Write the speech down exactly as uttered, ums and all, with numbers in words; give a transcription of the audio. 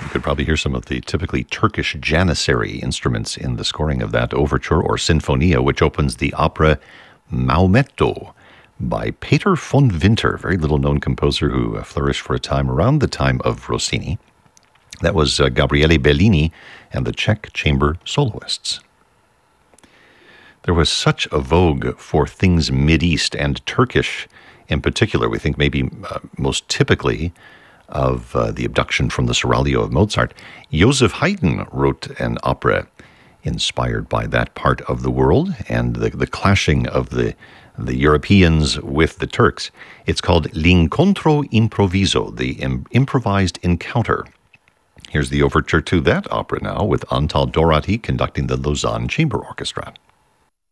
You could probably hear some of the typically Turkish Janissary instruments in the scoring of that overture or sinfonia, which opens the opera Maometto by Peter von Winter, very little-known composer who uh, flourished for a time around the time of Rossini. That was uh, Gabriele Bellini and the Czech Chamber Soloists. There was such a vogue for things Mideast and Turkish in particular. We think maybe uh, most typically of uh, the abduction from the Seraglio of Mozart. Joseph Haydn wrote an opera inspired by that part of the world and the, the clashing of the, the Europeans with the Turks. It's called L'Incontro Improviso, the im- improvised encounter. Here's the overture to that opera now with Antal Dorati conducting the Lausanne Chamber Orchestra.